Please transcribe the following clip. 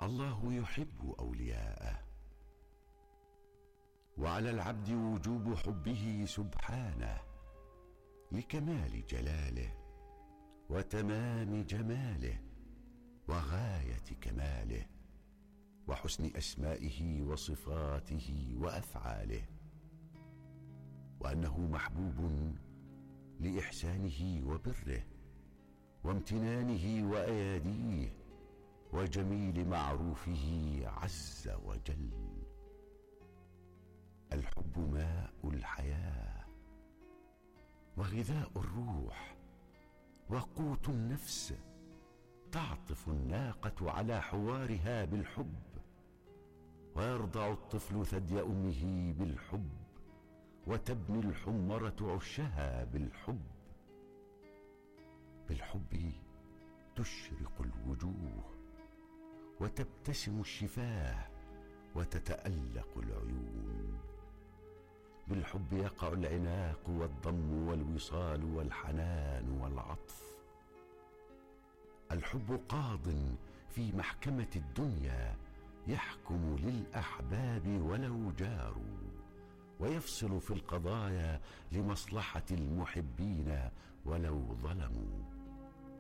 الله يحب أولياءه، وعلى العبد وجوب حبه سبحانه لكمال جلاله وتمام جماله وغاية كماله وحسن أسمائه وصفاته وأفعاله، وأنه محبوب لإحسانه وبره وامتنانه وأياديه وجميل معروفه عز وجل. الحب ماء الحياة وغذاء الروح وقوت النفس، تعطف الناقة على حوارها بالحب، ويرضع الطفل ثدي أمه بالحب، وتبني الحمرة عشها بالحب. بالحب تشرق الوجوه وتبتسم الشفاه وتتألق العيون. بالحب يقع العناق والضم والوصال والحنان والعطف. الحب قاض في محكمة الدنيا، يحكم للأحباب ولو جاروا، ويفصل في القضايا لمصلحة المحبين ولو ظلموا.